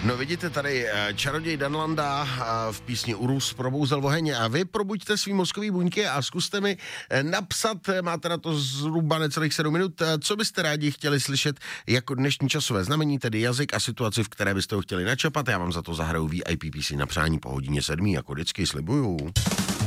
No vidíte tady, čaroděj Danlanda v písni Urus probouzel oheň a vy probuďte svý mozkový buňky a zkuste mi napsat, máte na to zhruba necelých 7 minut, co byste rádi chtěli slyšet jako dnešní časové znamení, tedy jazyk a situaci, v které byste ho chtěli načapat. Já vám za to zahraju VIP PC na přání po hodině 7, jako vždycky, slibuju.